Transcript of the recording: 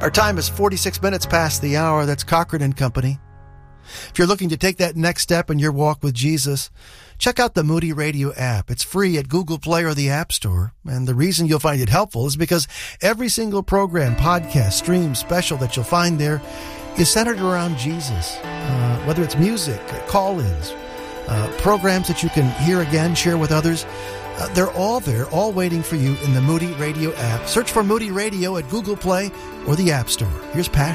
Our time is 46 minutes past the hour. That's Cochran and Company. If you're looking to take that next step in your walk with Jesus, check out the Moody Radio app. It's free at Google Play or the App Store. And the reason you'll find it helpful is because every single program, podcast, stream, special that you'll find there is centered around Jesus. Whether it's music, call-ins, programs that you can hear again, share with others, they're all there, all waiting for you in the Moody Radio app. Search for Moody Radio at Google Play or the App Store. Here's Passion.